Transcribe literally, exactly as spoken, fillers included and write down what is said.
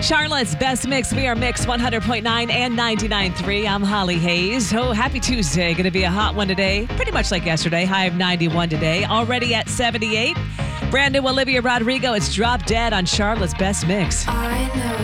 Charlotte's Best Mix. We are Mix one hundred point nine and ninety-nine point three. I'm Holly Hayes. Oh, happy Tuesday. Going to be a hot one today. Pretty much like yesterday. High of ninety-one today. Already at seventy-eight. Brand new Olivia Rodrigo. It's Drop Dead on Charlotte's Best Mix. I know.